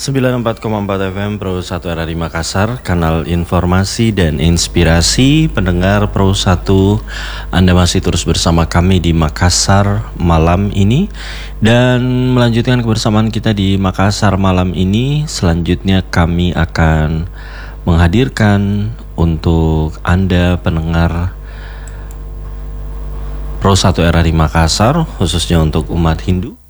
94,4 FM Pro 1 RRI Makassar, kanal informasi dan inspirasi pendengar Pro 1. Anda masih terus bersama kami di Makassar malam ini. Dan melanjutkan kebersamaan kita di Makassar malam ini, selanjutnya kami akan menghadirkan untuk Anda pendengar Pro 1 RRI Makassar, khususnya untuk umat Hindu,